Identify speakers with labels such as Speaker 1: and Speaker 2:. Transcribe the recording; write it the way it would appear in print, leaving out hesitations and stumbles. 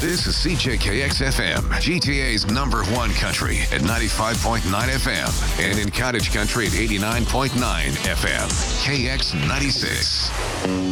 Speaker 1: This is CJKX FM, GTA's #1 country at 95.9 FM and in Cottage Country at 89.9 FM. KX 96.